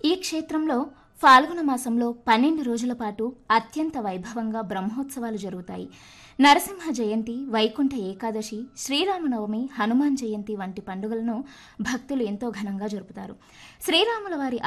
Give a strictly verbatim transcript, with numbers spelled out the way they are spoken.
ఈ క్షేత్రంలో ఫాల్గుణ మాసంలో పన్నెండు రోజుల పాటు అత్యంత వైభవంగా బ్రహ్మోత్సవాలు జరుగుతాయి. నరసింహ జయంతి, వైకుంఠ ఏకాదశి, శ్రీరామనవమి, హనుమాన్ జయంతి వంటి పండుగలను భక్తులు ఎంతో ఘనంగా జరుపుతారు. శ్రీరాముల వారి